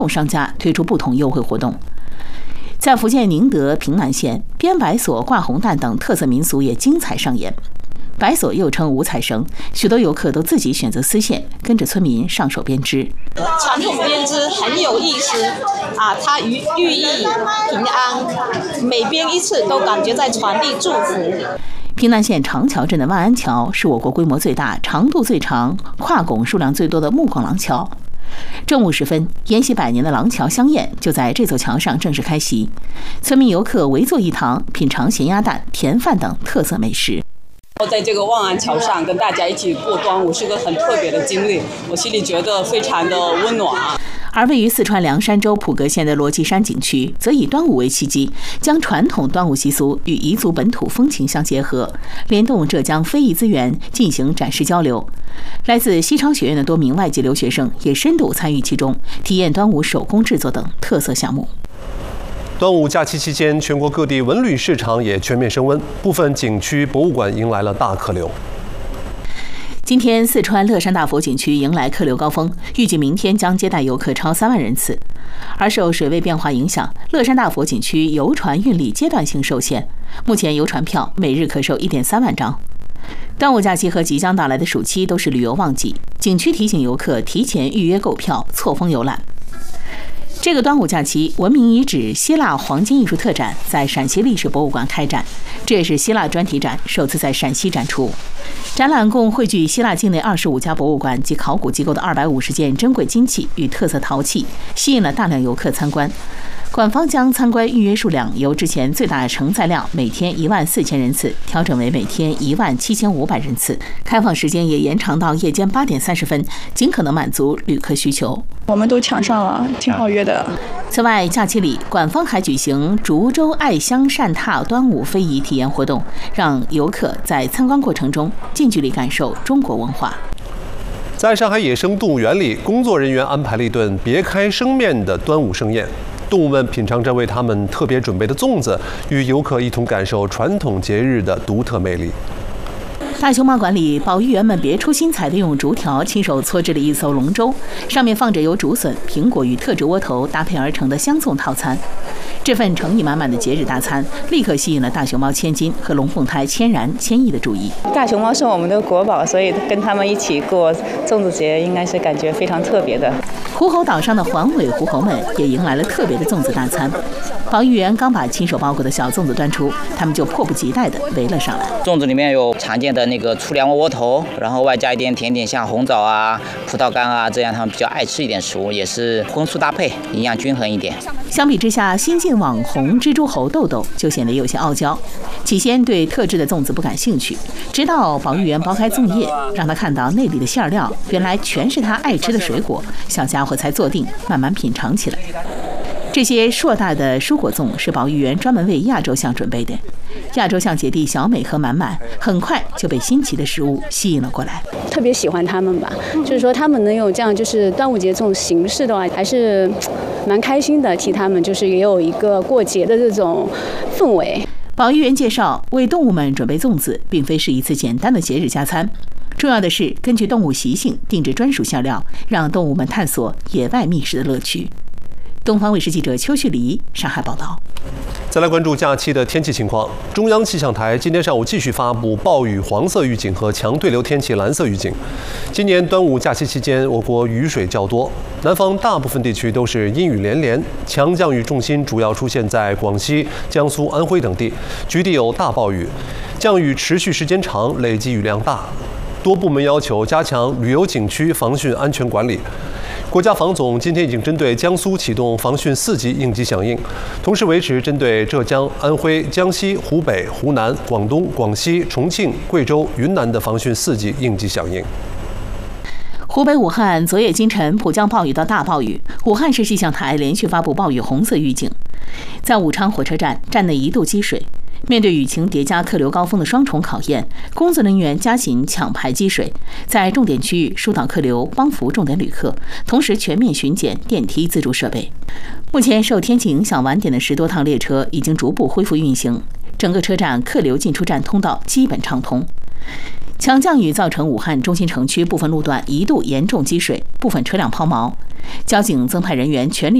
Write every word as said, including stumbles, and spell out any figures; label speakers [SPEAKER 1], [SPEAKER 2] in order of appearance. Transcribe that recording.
[SPEAKER 1] 商家推出不同优惠活动。在福建宁德平南县，编白索、挂红蛋等特色民俗也精彩上演。白索又称五彩绳，许多游客都自己选择丝线，跟着村民上手编织。
[SPEAKER 2] 传统编织很有意思啊，它寓寓意平安，每编一次都感觉在传递祝福。
[SPEAKER 1] 平南县长桥镇的万安桥是我国规模最大、长度最长、跨拱数量最多的木拱廊桥。正午时分，沿袭百年的廊桥香宴就在这座桥上正式开席，村民游客围坐一堂，品尝咸鸭蛋、甜饭等特色美食。
[SPEAKER 3] 在这个万安桥上跟大家一起过端午是个很特别的经历，我心里觉得非常的温暖。
[SPEAKER 1] 而位于四川凉山州普格县的罗岐山景区，则以端午为契机，将传统端午习俗与彝族本土风情相结合，联动浙江非遗资源进行展示交流。来自西昌学院的多名外籍留学生也深度参与其中，体验端午手工制作等特色项目。
[SPEAKER 4] 端午假期期间，全国各地文旅市场也全面升温，部分景区、博物馆迎来了大客流。
[SPEAKER 1] 今天，四川乐山大佛景区迎来客流高峰，预计明天将接待游客超三万人次。而受水位变化影响，乐山大佛景区游船运力阶段性受限，目前游船票每日可售 一点三万张。端午假期和即将到来的暑期都是旅游旺季，景区提醒游客提前预约购票，错峰游览。这个端午假期，文明遗址希腊黄金艺术特展在陕西历史博物馆开展，这也是希腊专题展首次在陕西展出。展览共汇聚希腊境内二十五家博物馆及考古机构的二百五十件珍贵金器与特色陶器，吸引了大量游客参观。馆方将参观预约数量由之前最大承载量每天一万四千人次调整为每天一万七千五百人次，开放时间也延长到夜间八点三十分，尽可能满足旅客需求。
[SPEAKER 5] 我们都抢上了，挺好约的。
[SPEAKER 1] 此外，假期里馆方还举行竹洲爱香善踏端午非遗体验活动，让游客在参观过程中近距离感受中国文化。
[SPEAKER 4] 在上海野生动物园里，工作人员安排了一顿别开生面的端午盛宴。动物们品尝着为他们特别准备的粽子，与游客一同感受传统节日的独特魅力。
[SPEAKER 1] 大熊猫馆里，保育员们别出心裁地用竹条亲手搓制了一艘龙舟，上面放着由竹笋、苹果与特制窝头搭配而成的香粽套餐。这份诚意满满的节日大餐，立刻吸引了大熊猫千金和龙凤胎千然、千亿的注意。
[SPEAKER 6] 大熊猫是我们的国宝，所以跟他们一起过粽子节，应该是感觉非常特别的。
[SPEAKER 1] 狐猴岛上的环尾狐猴们也迎来了特别的粽子大餐。保育员刚把亲手包裹的小粽子端出，他们就迫不及待地围了上来。
[SPEAKER 7] 粽子里面有常见的那个粗粮窝窝头，然后外加一点甜点，像红枣啊、葡萄干啊，这样他们比较爱吃一点食物，也是荤素搭配，营养均衡一点。
[SPEAKER 1] 相比之下，新晋网红蜘蛛猴豆豆就显得有些傲娇。起先对特制的粽子不感兴趣，直到保育员剥开粽叶，让他看到内里的馅料原来全是他爱吃的水果，小家伙才坐定，慢慢品尝起来。这些硕大的蔬果粽是保育员专门为亚洲象准备的。亚洲象姐弟小美和满满很快就被新奇的食物吸引了过来，
[SPEAKER 8] 特别喜欢他们吧，就是说他们能有这样就是端午节这种形式的话，还是蛮开心的，替他们就是也有一个过节的这种氛围。
[SPEAKER 1] 保育员介绍，为动物们准备粽子并非是一次简单的节日加餐，重要的是根据动物习性定制专属馅料，让动物们探索野外觅食的乐趣。东方卫视记者邱旭黎上海报道。
[SPEAKER 4] 再来关注假期的天气情况。中央气象台今天上午继续发布暴雨黄色预警和强对流天气蓝色预警。今年端午假期期间，我国雨水较多，南方大部分地区都是阴雨连连，强降雨重心主要出现在广西、江苏、安徽等地，局地有大暴雨，降雨持续时间长，累积雨量大。多部门要求加强旅游景区防汛安全管理。国家防总今天已经针对江苏启动防汛四级应急响应，同时维持针对浙江、安徽、江西、湖北、湖南、广东、广西、重庆、贵州、云南的防汛四级应急响应。
[SPEAKER 1] 湖北武汉昨夜今晨普降暴雨到大暴雨，武汉市气象台连续发布暴雨红色预警。在武昌火车站，站内一度积水。面对雨情叠加客流高峰的双重考验，工作人员加紧抢排积水，在重点区域疏导客流，帮扶重点旅客，同时全面巡检电梯自助设备。目前受天气影响晚点的十多趟列车已经逐步恢复运行，整个车站客流进出站通道基本畅通。 强降雨造成武汉中心城区部分路段一度严重积水，部分车辆抛锚，交警增派人员全力